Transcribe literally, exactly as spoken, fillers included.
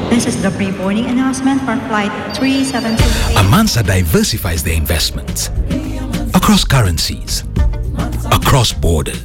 This is the pre-boarding announcement for flight three seven two eight. Amansa diversifies their investments across currencies, across borders,